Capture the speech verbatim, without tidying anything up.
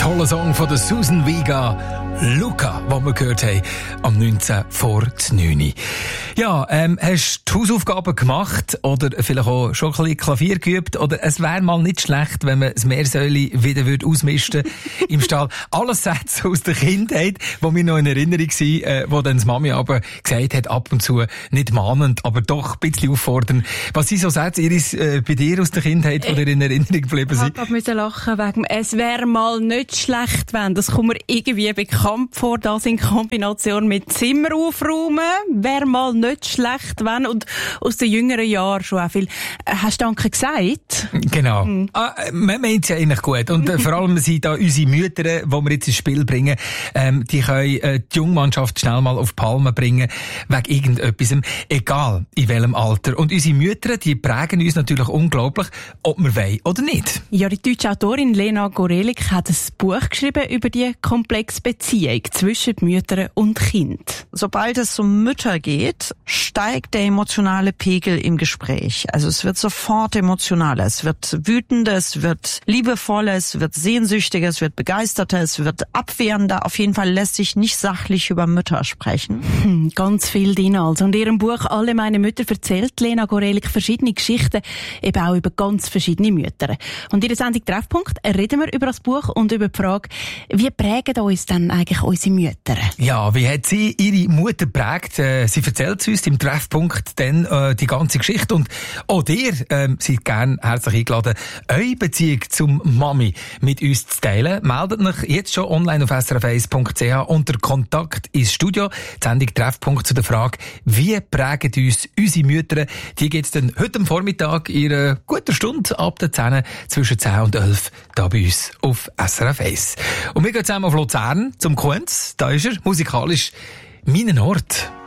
toller Song von der Susan Vega, Luca, den wir gehört haben, am neunzehn vor neun. Ja, ähm, hast du die Hausaufgaben gemacht oder vielleicht auch schon ein bisschen Klavier geübt? Oder es wäre mal nicht schlecht, wenn man das Meersäule wieder würde ausmisten im Stall. Alles Sätze aus der Kindheit, die mir noch in Erinnerung sind, äh, wo dann die Mami aber gesagt hat, ab und zu nicht mahnend, aber doch ein bisschen auffordernd. Was sind so Sätze, Iris, äh, bei dir aus der Kindheit, die dir in Erinnerung geblieben sind? Ich musste lachen wegen, es wäre mal nicht schlecht, wenn. Das kommt mir irgendwie bekannt vor, das in Kombination mit Zimmer aufräumen. Wäre mal nicht schlecht, wenn. Und aus den jüngeren Jahren schon auch viel. Hast du Danke gesagt? Genau. Mhm. Ah, man meint es ja eigentlich gut. Und äh, vor allem sind da unsere Mütter, die wir jetzt ins Spiel bringen, ähm, die können äh, die Jungmannschaft schnell mal auf die Palme bringen, wegen irgendetwas. Egal in welchem Alter. Und unsere Mütter, die prägen uns natürlich unglaublich, ob wir wollen oder nicht. Ja, die deutsche Autorin Lena Gorelik hat ein Buch geschrieben über die komplexe Beziehung zwischen Müttern und Kind. Sobald es um Mütter geht, steigt der emotionale Pegel im Gespräch. Also es wird sofort emotionaler, es wird wütender, es wird liebevoller, es wird sehnsüchtiger, es wird begeisterter, es wird abwehrender. Auf jeden Fall lässt sich nicht sachlich über Mütter sprechen. Hm, ganz viel drin also. Und in ihrem Buch «Alle meine Mütter» erzählt Lena Gorelik verschiedene Geschichten, eben auch über ganz verschiedene Mütter. Und in der Sendung «Treffpunkt» reden wir über das Buch und über die Frage, wie prägen uns denn eigentlich unsere Mütter? Ja, wie hat sie ihre Mutter geprägt? Sie erzählt uns im Treffpunkt dann äh, die ganze Geschichte. Und auch ihr äh, seid gerne herzlich eingeladen, eure Beziehung zum Mami mit uns zu teilen. Meldet euch jetzt schon online auf s r f eins punkt c h unter Kontakt ins Studio. Die Sendung Treffpunkt zu der Frage, wie prägen uns unsere Mütter? Die gibt es dann heute am Vormittag in einer guten Stunde ab der zehn, zwischen zehn und elf, da bei uns auf S R F eins. Und wir gehen zusammen auf Luzern zum Kunz. Da ist er, musikalisch, meinen Ort.